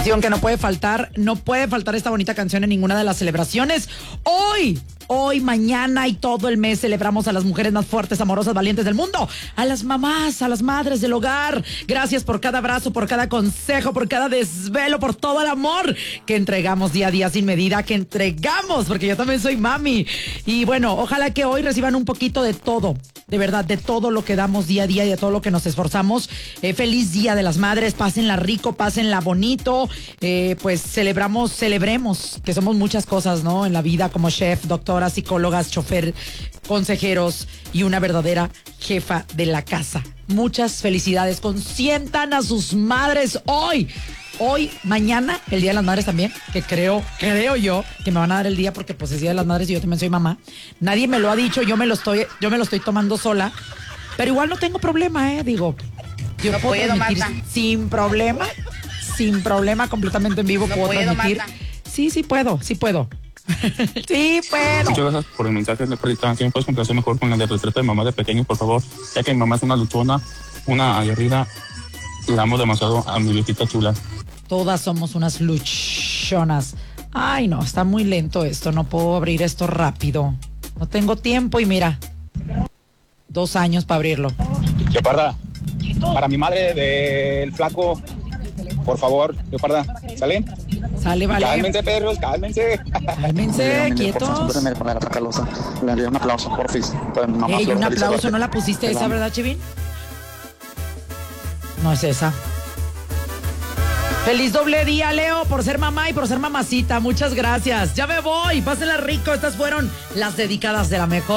canción que no puede faltar esta bonita canción en ninguna de las celebraciones. Hoy, mañana y todo el mes celebramos a las mujeres más fuertes, amorosas, valientes del mundo, a las mamás, a las madres del hogar. Gracias por cada abrazo, por cada consejo, por cada desvelo, por todo el amor que entregamos día a día sin medida, que entregamos, porque yo también soy mami. Y bueno, ojalá que hoy reciban un poquito de todo, de verdad, de todo lo que damos día a día y de todo lo que nos esforzamos. Feliz Día de las Madres, pásenla rico, pásenla bonito, pues celebremos, que somos muchas cosas, ¿no? En la vida, como chef, doctora, psicólogas, chofer, consejeros y una verdadera jefa de la casa. Muchas felicidades, consientan a sus madres hoy, mañana, el Día de las Madres también, que creo yo que me van a dar el día porque pues es Día de las Madres y yo también soy mamá. Nadie me lo ha dicho, yo me lo estoy tomando sola, pero igual no tengo problema, digo, yo no puedo transmitir sin problema, completamente en vivo, no puedo transmitir. Marta. Sí puedo. Sí puedo. Muchas gracias por el mensaje, Leperita. ¿Quién me puedes complacer mejor con el de retrato de mamá de pequeño, por favor? Ya que mi mamá es una luchona, una aguerrida, la amo demasiado a mi viejita chula. Todas somos unas luchonas. Ay, no, está muy lento esto, no puedo abrir esto rápido. No tengo tiempo y mira, 2 años para abrirlo. Leoparda, para mi madre del flaco, por favor, Leoparda, ¿sale? Sale, vale. Cálmense, perros, cálmense. Cálmense, quietos. Le doy un aplauso, porfis. Un aplauso, ¿no la pusiste esa, verdad, Chivin? No es esa. Feliz doble día, Leo, por ser mamá y por ser mamacita. Muchas gracias. Ya me voy. Pásenla rico. Estas fueron las dedicadas de la mejor.